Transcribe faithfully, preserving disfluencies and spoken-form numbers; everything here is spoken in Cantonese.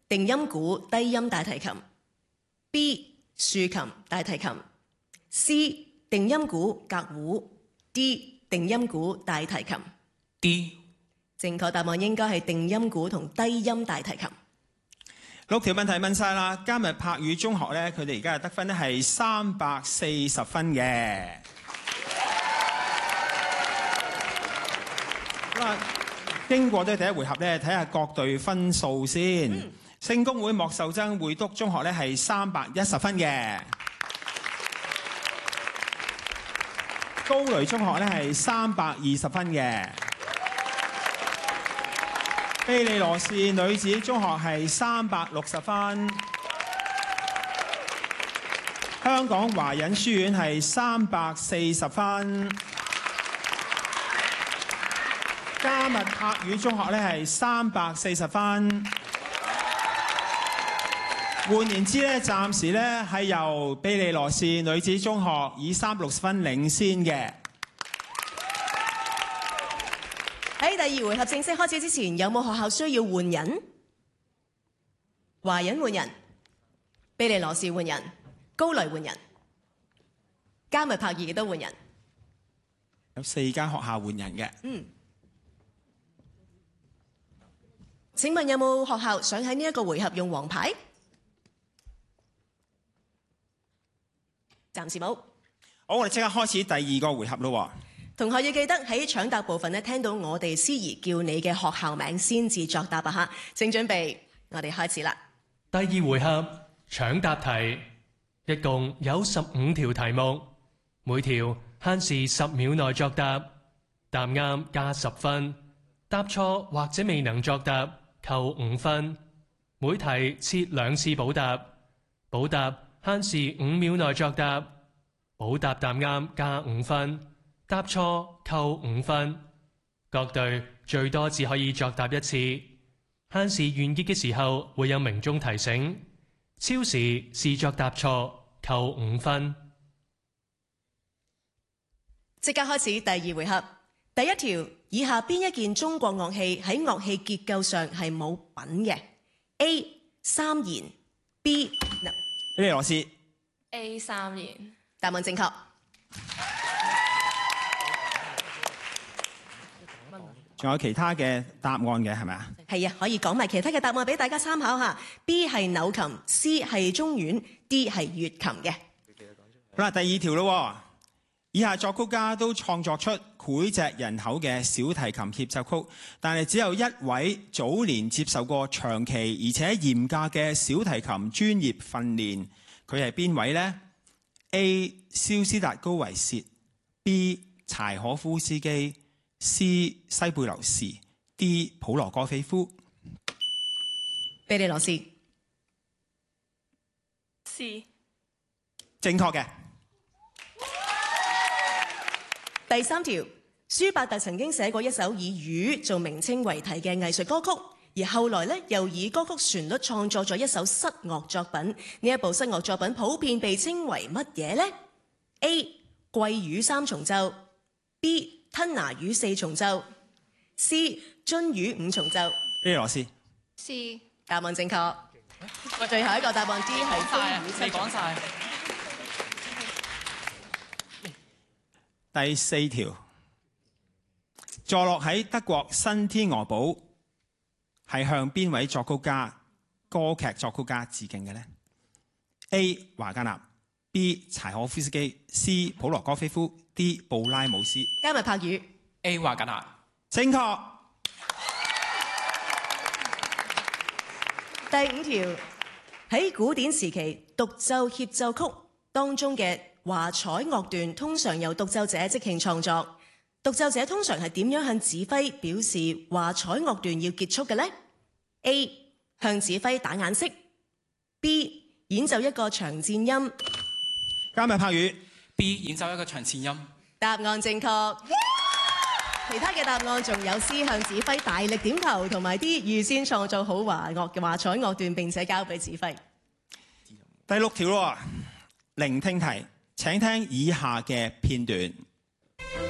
定音鼓低音大提琴 B 豎琴大提琴 C 定音鼓革胡 D 定音鼓大提琴 D。 正確答案應該係定音鼓同低音大提琴。 六條問題問晒啦，加密柏語中學咧，佢哋而家嘅得分咧係三百四十分嘅。好啦，經過咗第一回合咧，睇下各隊分數先。嗯、聖公會莫秀珍會督中學咧係三百一十分嘅，高雷中學咧係三百二十分嘅。庇理羅士女子中學係三百六十分，香港華仁書院係三百四十分，加密柏語中學咧係三百四十分。換言之咧，暫時咧係由庇理羅士女子中學以三百六十分領先嘅。 喺第二回合正式開始之前，有冇學校需要換人？華仁換人，庇理羅士換人，高雷換人，加密柏語亦都換人。 有四間學校換人嘅。 嗯。請問有冇學校想喺呢一個回合用黃牌？暫時冇。 好，我哋即刻開始第二個回合咯。 同學要記得喺搶答部分咧，聽到我哋司儀叫你嘅學校名先至作答啊！嚇，請準備，我哋開始啦。 第二回合搶答題，一共有十五條題目，每條限時十秒內作答，答啱加十分，答錯或者未能作答扣五分。每題設兩次補答，補答限時五秒內作答，補答答啱加五分。答錯扣五分，各隊最多只可以作答一次。限時完結嘅時候會有鳴鐘提醒，超時視作答錯扣五分。 即刻開始第二回合，第一條，以下邊一件中國樂器喺樂器結構上係冇品嘅 ？A 三弦 B 庇理羅士 A 三弦。 答案正確。 仲有其他嘅答案嘅係咪啊？ 係啊，可以講埋其他嘅答案俾大家參考下。B 係柳琴 ，C 係中阮 ，D 係月琴嘅。 好啦，第二條咯。以下作曲家都創作出膾炙人口嘅小提琴協奏曲，但係只有一位早年接受過長期而且嚴格嘅小提琴專業訓練，佢係邊位呢？ A 肖斯達高維薛 B 柴可夫斯基 C 西貝流士 D 普羅戈菲夫。 庇理羅士 C 正確嘅。 第三條，舒伯特曾經寫過一首以魚做名稱為題嘅藝術歌曲，而後來咧又以歌曲旋律創作咗一首室樂作品。呢一部室樂作品普遍被稱為乜嘢呢？ A 桂魚三重奏 B 吞拿魚四重奏 C 鱒魚五重奏。 庇理羅士 C。 答案正確。最後一個答案 D 係鱒魚七重奏。 你講晒。 第四條，坐落喺德國新天鵝堡，係向邊位作曲家、歌劇作曲家致敬嘅呢？ A 華格納 B 柴可夫斯基 C 普羅戈菲夫 D 布拉姆斯。 加密柏語 A 華格納。 正確。 第五條，喺古典時期獨奏協奏曲當中嘅華彩樂段通常由獨奏者即興創作，獨奏者通常係點樣向指揮表示華彩樂段要結束嘅呢？ A 向指揮打眼色 B 演奏一個長顫音。 加密柏語 B 演奏一個長顫音。 答案正確。其他嘅答案仲有 C 向指揮大力點頭，同埋 D 預先創造好華樂嘅華彩樂段並且交俾指揮。 第六條咯，聆聽題。請聽以下嘅片段。